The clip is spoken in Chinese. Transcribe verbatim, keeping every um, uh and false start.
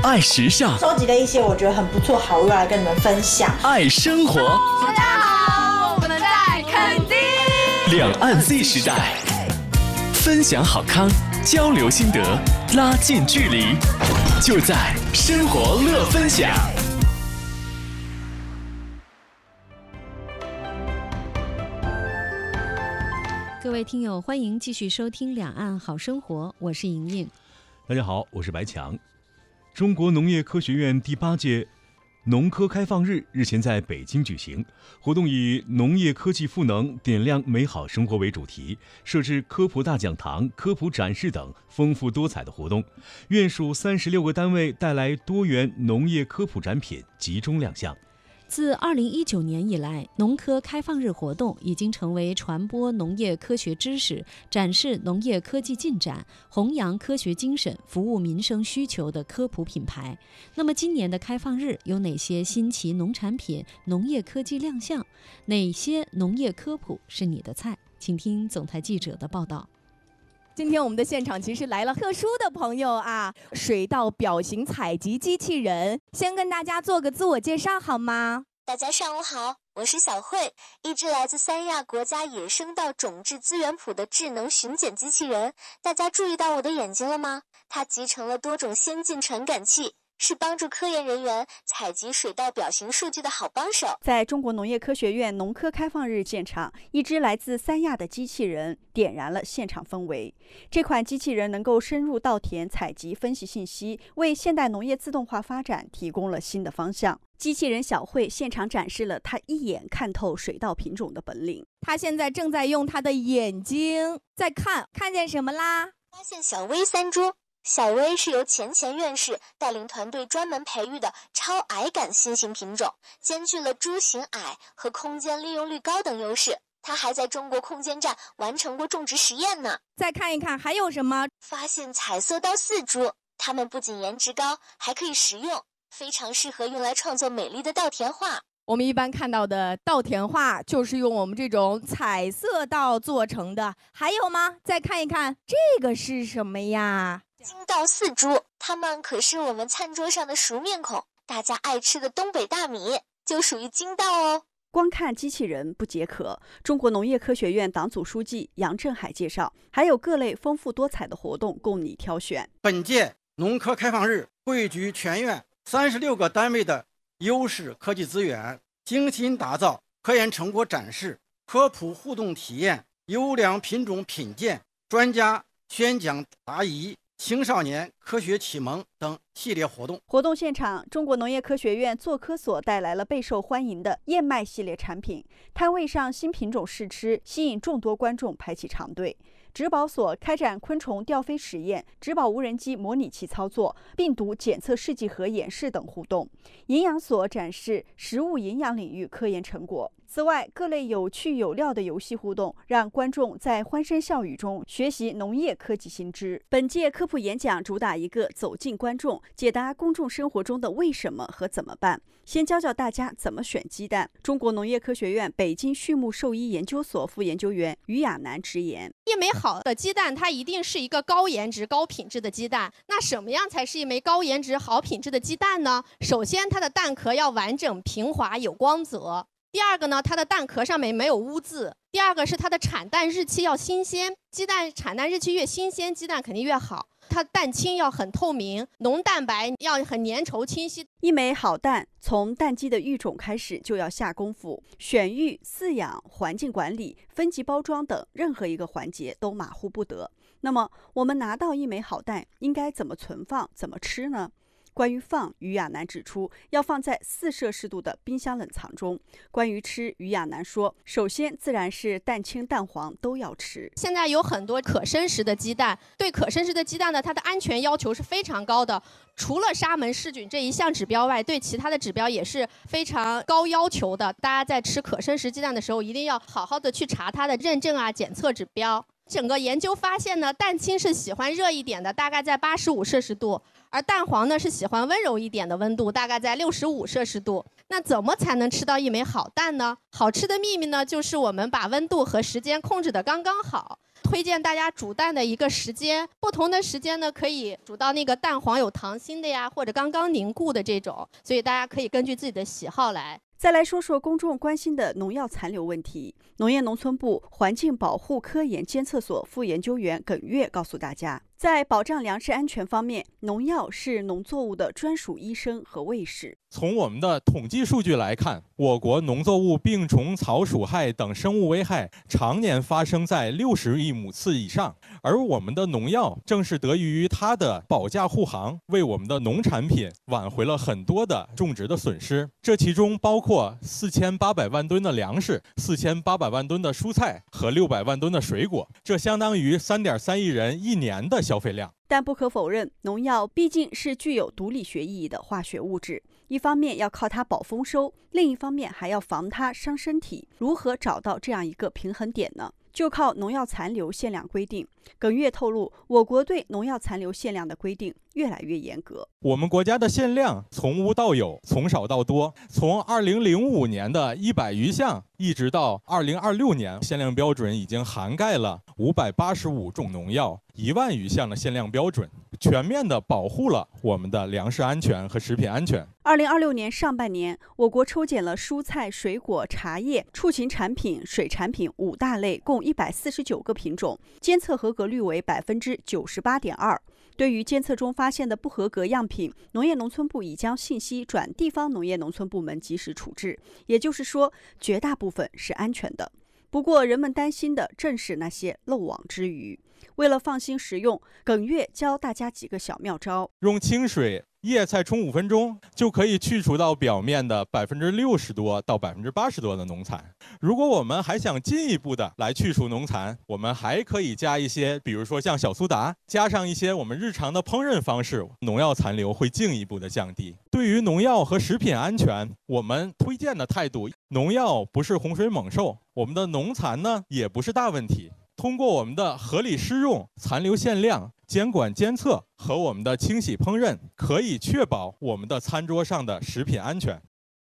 爱时尚， 收集了一些我觉得很不错好物来跟你们分享。 爱生活， 大家好，我们在垦丁。 两岸 Z 时代，分享好康，交流心得，拉近距离，就在生活乐分享。 各位听友，欢迎继续收听《两岸好生活》，我是莹莹。 大家好，我是白强。中国农业科学院第八届农科开放日日前在北京举行，活动以农业科技赋能，点亮美好生活为主题，设置科普大讲堂、科普展示等丰富多彩的活动。院属三十六个单位带来多元农业科普展品集中亮相。 自二零一九年以来，农科开放日活动已经成为传播农业科学知识、展示农业科技进展、弘扬科学精神、服务民生需求的科普品牌。那么今年的开放日有哪些新奇农产品、农业科技亮相？哪些农业科普是你的菜？请听总台记者的报道。 今天我们的现场其实来了特殊的朋友啊，水稻表型采集机器人，先跟大家做个自我介绍好吗？ 大家上午好，我是小慧，一只来自三亚国家野生稻种质资源谱的智能巡检机器人。大家注意到我的眼睛了吗？它集成了多种先进传感器，是帮助科研人员采集水稻表型数据的好帮手。 在中国农业科学院农科开放日现场，一只来自三亚的机器人点燃了现场氛围。这款机器人能够深入稻田采集分析信息，为现代农业自动化发展提供了新的方向。机器人小慧现场展示了她一眼看透水稻品种的本领。 她现在正在用她的眼睛在看，看见什么啦？ 发现小薇三株。小薇是由钱钱院士带领团队专门培育的超矮杆新型品种，兼具了株型矮和空间利用率高等优势。它还在中国空间站完成过种植实验呢。 再看一看还有什么？ 发现彩色稻四株，它们不仅颜值高，还可以食用，非常适合用来创作美丽的稻田画。 我们一般看到的稻田画就是用我们这种彩色稻做成的，还有吗？再看一看，这个是什么呀？ 金稻四株，它们可是我们餐桌上的熟面孔，大家爱吃的东北大米就属于金稻哦。 光看机器人不解渴，中国农业科学院党组书记杨振海介绍，还有各类丰富多彩的活动供你挑选。 本届农科开放日汇聚全院三十六个单位的优势科技资源，精心打造科研成果展示、科普互动体验、优良品种品鉴、专家宣讲答疑、青少年科学启蒙等系列活动。 活动现场，中国农业科学院做科所带来了备受欢迎的燕麦系列产品，摊位上新品种试吃，吸引众多观众排起长队。植保所开展昆虫吊飞实验、植保无人机模拟器操作、病毒检测试剂盒演示等互动。营养所展示食物营养领域科研成果。此外，各类有趣有料的游戏互动，让观众在欢声笑语中学习农业科技新知。本届科普演讲主打一个走进观众，解答公众生活中的为什么和怎么办。先教教大家怎么选鸡蛋。中国农业科学院北京畜牧兽医研究所副研究员于亚楠直言： 一枚好的鸡蛋，它一定是一个高颜值、高品质的鸡蛋。那什么样才是一枚高颜值、好品质的鸡蛋呢？首先，它的蛋壳要完整、平滑、有光泽。第二个呢，它的蛋壳上面没有污渍。第二个是它的产蛋日期要新鲜，鸡蛋产蛋日期越新鲜，鸡蛋肯定越好。它蛋清要很透明，浓蛋白要很粘稠清晰。 一枚好蛋，从蛋鸡的育种开始就要下功夫，选育、饲养、环境管理、分级包装等任何一个环节都马虎不得。那么，我们拿到一枚好蛋，应该怎么存放、怎么吃呢？关于放，于亚楠指出，要放在四摄氏度的冰箱冷藏中。关于吃，于亚楠说，首先自然是蛋清、蛋黄都要吃。 现在有很多可生食的鸡蛋，对可生食的鸡蛋呢，它的安全要求是非常高的。除了沙门氏菌这一项指标外，对其他的指标也是非常高要求的。大家在吃可生食鸡蛋的时候，一定要好好的去查它的认证啊、检测指标。 整个研究发现呢，蛋清是喜欢热一点的，大概在八十五摄氏度，而蛋黄呢是喜欢温柔一点的温度，大概在六十五摄氏度。那怎么才能吃到一枚好蛋呢？好吃的秘密呢，就是我们把温度和时间控制得刚刚好。推荐大家煮蛋的一个时间，不同的时间呢，可以煮到那个蛋黄有溏心的呀，或者刚刚凝固的这种，所以大家可以根据自己的喜好来。 再来说说公众关心的农药残留问题。农业农村部环境保护科研监测所副研究员耿月告诉大家，在保障粮食安全方面，农药是农作物的专属医生和卫士。 从我们的统计数据来看，我国农作物病虫、草鼠害等生物危害常年发生在六十亿亩次以上，而我们的农药正是得益于它的保驾护航，为我们的农产品挽回了很多的种植的损失。这其中包括四千八百万吨的粮食、四千八百万吨的蔬菜和六百万吨的水果，这相当于三点三亿人一年的消费量。 但不可否认，农药毕竟是具有毒理学意义的化学物质，一方面要靠它保丰收，另一方面还要防它伤身体。如何找到这样一个平衡点呢？就靠农药残留限量规定。耿月透露，我国对农药残留限量的规定越来越严格。 我们国家的限量从无到有，从少到多，从二零零五年的一百余项，一直到二零二六年，限量标准已经涵盖了五百八十五种农药，一万余项的限量标准，全面地保护了我们的粮食安全和食品安全。 二零二六年上半年，我国抽检了蔬菜、水果、茶叶、畜禽产品、水产品五大类，共一百四十九个品种，监测合格率为百分之九十八点二。对于监测中发现的不合格样品，农业农村部已将信息转地方农业农村部门及时处置，也就是说，绝大部分是安全的。不过，人们担心的正是那些漏网之鱼。为了放心食用，耿月教大家几个小妙招： 用清水叶菜冲五分钟，就可以去除到表面的百分之六十多到百分之八十多的农残。如果我们还想进一步的来去除农残，我们还可以加一些，比如说像小苏打，加上一些我们日常的烹饪方式，农药残留会进一步的降低。对于农药和食品安全，我们推荐的态度，农药不是洪水猛兽，我们的农残呢也不是大问题。通过我们的合理施用、残留限量、监管监测和我们的清洗烹饪，可以确保我们的餐桌上的食品安全。